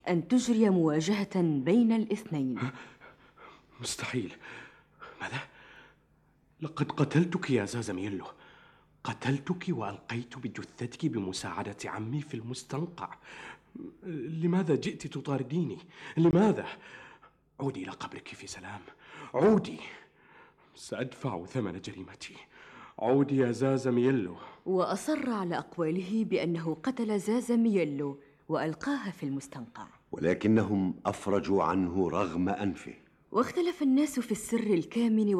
أن تجري مواجهة بين الاثنين. مستحيل. ماذا؟ لقد قتلتك يا زازميلو، قتلتك وألقيت بجثتك بمساعدة عمي في المستنقع. لماذا جئت تطارديني؟ لماذا؟ عودي إلى قبرك في سلام، عودي، سأدفع ثمن جريمتي. عودي يا زازميلو. وأصر على أقواله بأنه قتل زازميلو وألقاها في المستنقع، ولكنهم أفرجوا عنه رغم أنفه. واختلف الناس في السر الكامن